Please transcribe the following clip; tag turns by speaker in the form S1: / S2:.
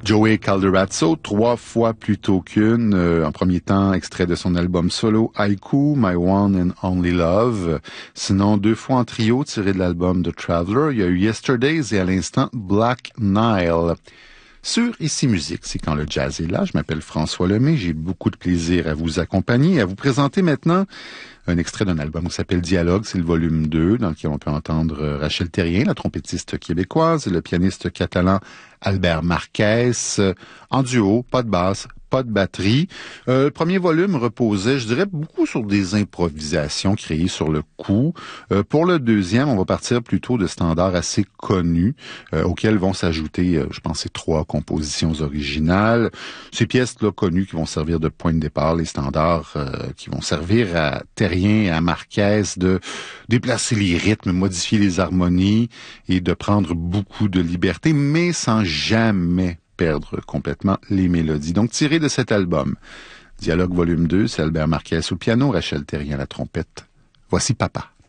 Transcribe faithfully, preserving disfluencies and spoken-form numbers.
S1: Joey Calderazzo, trois fois plutôt qu'une. Euh, en premier temps, extrait de son album solo Haiku, My One and Only Love. Sinon, deux fois en trio tiré de l'album The Traveler. Il y a eu Yesterdays et à l'instant Black Nile. Sur Ici Musique, c'est quand le jazz est là. Je m'appelle François Lemay. J'ai beaucoup de plaisir à vous accompagner et à vous présenter maintenant un extrait d'un album qui s'appelle Dialogue. C'est le volume deux, dans lequel on peut entendre Rachel Terrien, la trompettiste québécoise, et le pianiste catalan Albert Marquès, en duo, pas de basse, pas de batterie. Euh, le premier volume reposait, je dirais, beaucoup sur des improvisations créées sur le coup. Euh, pour le deuxième, on va partir plutôt de standards assez connus, euh, auxquels vont s'ajouter, euh, je pense, ces trois compositions originales. Ces pièces-là connues qui vont servir de point de départ, les standards euh, qui vont servir à Terrien et à Marquès de déplacer les rythmes, modifier les harmonies et de prendre beaucoup de liberté, mais sans jamais perdre complètement les mélodies. Donc, tiré de cet album, Dialogue volume deux, c'est Albert Marquès au piano, Rachel Terrien à la trompette. Voici Papa.